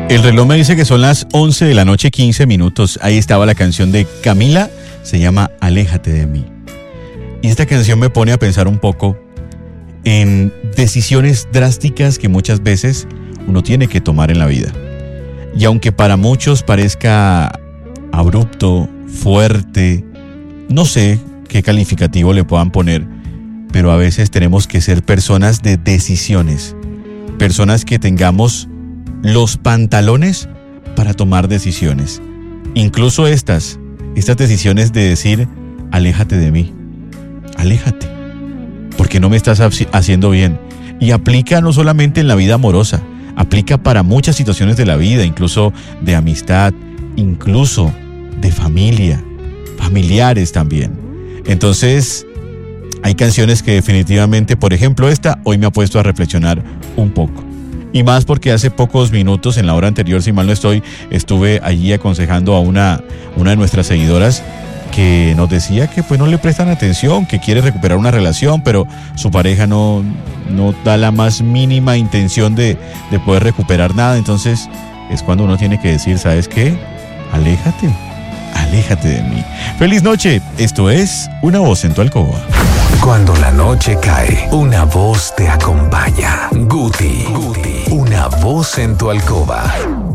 El reloj me dice que son las 11 de la noche, 15 minutos. Ahí estaba la canción de Camila, se llama Aléjate de mí. Y esta canción me pone a pensar un poco en decisiones drásticas que muchas veces uno tiene que tomar en la vida. Y aunque para muchos parezca abrupto, fuerte, no sé qué calificativo le puedan poner, pero a veces tenemos que ser personas de decisiones, personas que tengamos los pantalones para tomar decisiones. Incluso estas decisiones de decir, aléjate de mí, aléjate, porque no me estás haciendo bien. Y aplica no solamente en la vida amorosa, aplica para muchas situaciones de la vida, incluso de amistad, incluso de familia, familiares también. Entonces, hay canciones que definitivamente, por ejemplo esta, hoy me ha puesto a reflexionar un poco. Y más porque hace pocos minutos, en la hora anterior, si mal no estoy, estuve allí aconsejando a una de nuestras seguidoras que nos decía que pues no le prestan atención, que quiere recuperar una relación, pero su pareja no da la más mínima intención de poder recuperar nada. Entonces es cuando uno tiene que decir, ¿sabes qué? Aléjate de mí. Feliz noche, esto es Una Voz en tu Alcoba. Cuando la noche cae, una voz te acompaña. Guti, una voz en tu alcoba.